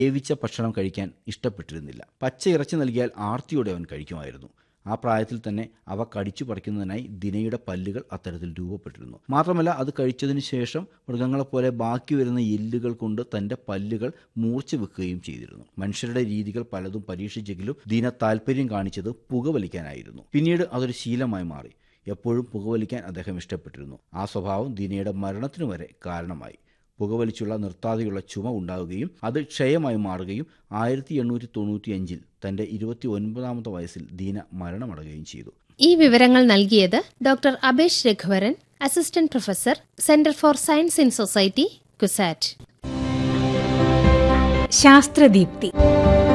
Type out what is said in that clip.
വേവിച്ച ഭക്ഷണം കഴിക്കാൻ ഇഷ്ടപ്പെട്ടിരുന്നില്ല. പച്ച ഇറച്ചി നൽകിയാൽ ആർത്തിയോടെ അവൻ കഴിക്കുമായിരുന്നു. ആ പ്രായത്തിൽ തന്നെ അവ കടിച്ചു പറിക്കുന്നതിനായി ദിനയുടെ പല്ലുകൾ അത്തരത്തിൽ രൂപപ്പെട്ടിരുന്നു. മാത്രമല്ല, അത് കഴിച്ചതിന് ശേഷം മൃഗങ്ങളെപ്പോലെ ബാക്കി വരുന്ന എല്ലുകൾ കൊണ്ട് തൻ്റെ പല്ലുകൾ മൂർച്ച വെക്കുകയും ചെയ്തിരുന്നു. മനുഷ്യരുടെ രീതികൾ പലതും പരീക്ഷിച്ചെങ്കിലും ദിന താല്പര്യം കാണിച്ചത് പുകവലിക്കാനായിരുന്നു. പിന്നീട് അതൊരു ശീലമായി മാറി. എപ്പോഴും പുകവലിക്കാൻ അദ്ദേഹം ഇഷ്ടപ്പെട്ടിരുന്നു. ആ സ്വഭാവം ദിനയുടെ മരണത്തിനു വരെ കാരണമായി. പുകവലിച്ചുള്ള നിർത്താതെയുള്ള ചുമ ഉണ്ടാവുകയും അത് ക്ഷയമായി മാറുകയും 1895 തന്റെ 29ാമത്തെ വയസ്സിൽ ദീന മരണമടയുകയും ചെയ്തു. ഈ വിവരങ്ങൾ നൽകിയത് doctor Abesh Raghuvaran, assistant professor, centre for science in society, CUSAT. ശാസ്ത്രദീപ്തി.